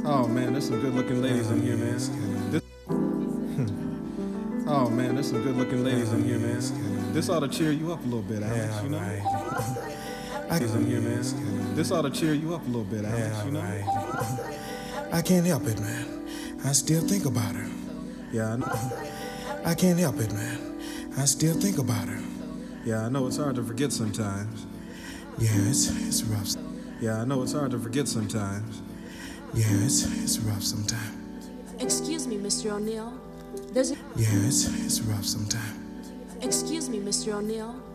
Oh man, there's some good looking ladies in here, man. Oh man, there's some good looking ladies in here, man. This ought to cheer you up a little bit, Alex, you know? In here, man. This ought to cheer you up a little bit, Alex, you know? I can't help it, man. I still think about her. Yeah, I know. I can't help it, man. I still think about her. Yeah, I know it's hard to forget sometimes. Yeah, it's rough. Yeah, I know it's hard to forget sometimes. Yeah, it's rough sometimes. Excuse me, Mr. O'Neill. There's a... Yeah, it's rough sometimes. Excuse me, Mr. O'Neill.